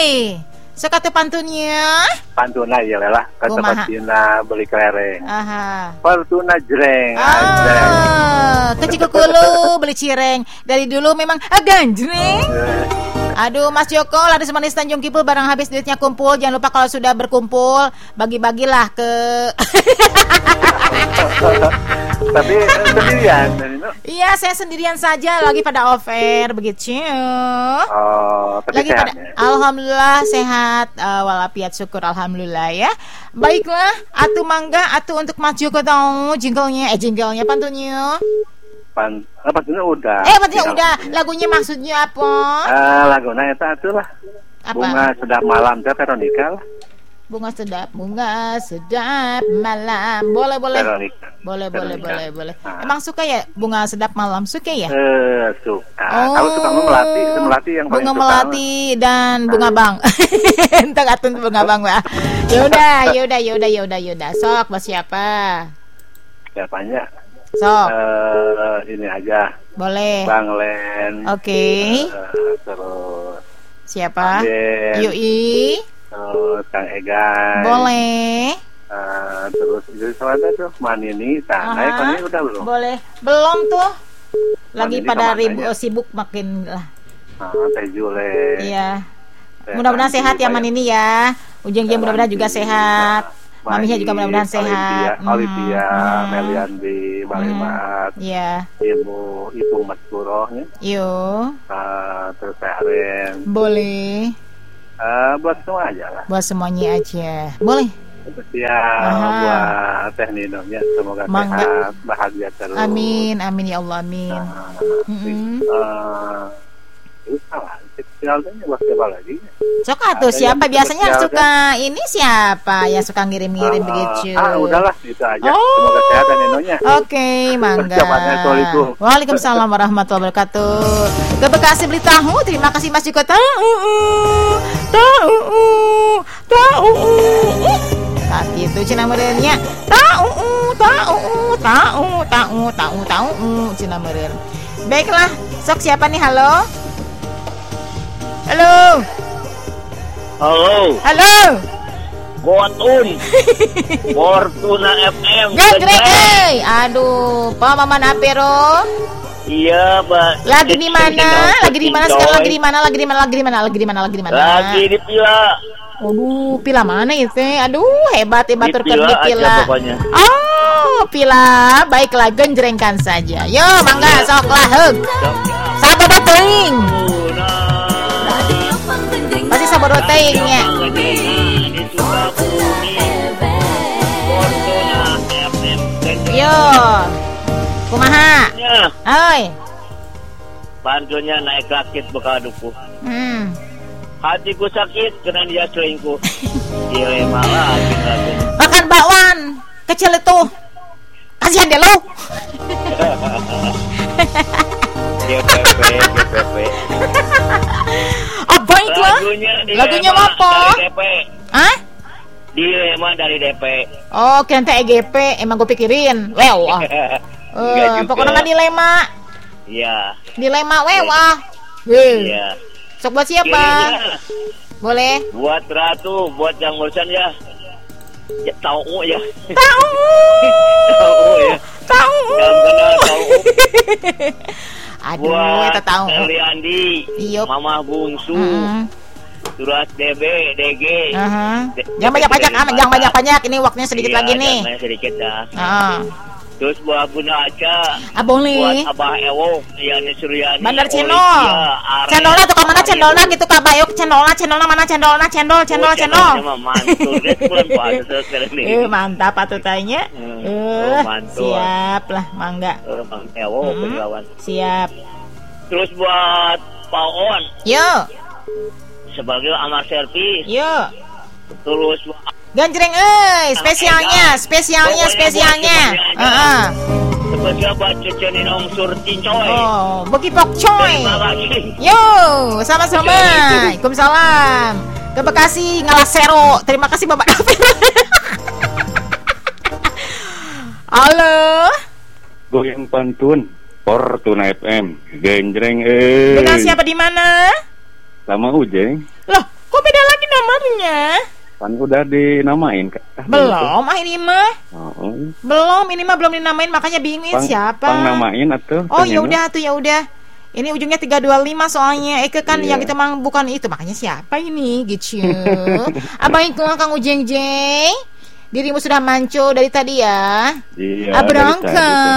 Suka tuh pantunnya? Pantuna ya lah, kata patina beli kelereng. Aha. Fortuna jreng. Kecil kulu beli cireng. Dari dulu memang ganjreng. Aduh Mas Joko, Laris Manis Tanjung Kipul, barang habis duitnya kumpul. Jangan lupa kalau sudah berkumpul, bagi-bagilah ke Tapi sendirian. Iya, saya sendirian saja, lagi pada off-air begitu. Tapi lagi pada ya? Alhamdulillah sehat, walafiat, syukur alhamdulillah ya. Baiklah, atuh mangga, atuh untuk Mas Joko tahu jinglenya pantunnya. Pantunnya udah. Pantunnya udah. Lagunya maksudnya apa? Lagunya itu lah. Apa? Bunga sedap malam teh Veronica lah. Bunga sedap malam. Boleh. Veronica. Boleh. Emang suka ya bunga sedap malam? Suka ya? Suka. Aku suka melati yang paling bunga melati dan bunga bang. Entar atun bunga bang lah. Yaudah. Sok buat siapa? Siapanya? Sok. Ini aja. Boleh. Bang Len. Oke. Terus. Siapa? Yui. Terus Kang Egan. Boleh. Terus itu soalnya tuh Manini, naik Manini udah belum? Boleh. Belum tuh. Lagi Manini pada sibuk makin lah. Teh Jule. Iya. Mudah-mudahan sehat ya Manini ya. Ujung-ujung mudah-mudahan juga sehat. Maminya juga mudah-mudahan sehat. Olivia, Meliandi, Balimat. Iya. Ibu Mas Kurohnya. Yo. Terus Aren. Boleh. Buat semua aja lah. Buat semuanya aja. Boleh. Buat Teh Ninonya semoga sehat, bahagia terus. Amin ya Allah, amin. Finalnya buat siapa lagi? Sok atuh siapa biasanya suka ini siapa yang suka ngirim-ngirim begitu? Udahlah itu aja. Semoga sehat dan Ninonya. Oke, mangga. Waalaikumsalam warahmatullahi wabarakatuh. Ke Bekasi beli tahu. Terima kasih Mas Joko. Tahu. Tapi itu cina merenya. Tahu. Cina meren. Baiklah, sok siapa nih? Halo. Gotun Fortuna FM. Gangreng. Aduh, Maman Apero. Iya, Mbak. Lagi di mana? Sekarang lagi di mana? Lagi di Pila. Aduh, Pila mana itu? Aduh, hebat di Pila. Oh, Pila. Baiklah, genjrengkan saja. Yo, mangga sok lah, heug. Sabar teuing. Masih sabar teuingnya. Yo. Kumaha? Oi. Pantunnya naik rakit bekal duku. Hatiku sakit karena dia selingkuh. Dilema lagi. Makan bakwan kecil itu. Kasihan deh lo. GPP. Baiklah. Lagunya apa? Hah? Dilema dari DP. Oh, kira EGP. Emang gue pikirin. Pokoknya mah dilema. Iya. Dilema Iya. Sok buat siapa? Boleh. Buat Ratu, buat yang bosan ya. Ya tahu ya. Tahu ya. Jangan kenal tahu. Aduh, kita tahu. Eliandi, Mama Bungsu. Surat DB, DG. Jangan banyak. Ini waktunya sedikit lagi nih. Sedikit dah. Terus buat Bunda Aca. Boleh. Buat Abah Ewo, Yani Suryani. Bandar Cendol. Cendolnya tuh mana cendolnya gitu Kak Bayuk. Cendolnya mana cendolnya? Cendol. Mantap atuh tanya. Siap lah, mangga. Bang Ewo berlawan. Siap. Terus buat Pak On. Yo. Sebagai amar servis. Yo. Terus ganjreng spesialnya. Spesial buat Cecenin Om Surtin coy. Oh, bagi pok coy. Yo, sama-sama. Waalaikumsalam. Ke Bekasi Ngalasero. Terima kasih Bapak David. Halo. Goyang pantun Fortuna FM. Genjreng Dengan siapa di mana? Sama Ujeng. Loh, Kok beda lagi nomornya? Kan udah dinamain Kak. Belum, ini mah. Oh. Belum, ini mah belum dinamain, makanya bingung siapa. Pang namain atuh. Oh, ya udah tuh, ya udah. Ini ujungnya 325 soalnya. Eke kan yang itu mang bukan itu, makanya siapa ini gitu. Abang Ikung, Kang Ujeng Jeng. Dirimu sudah manco dari tadi ya. Iya. Berangkat.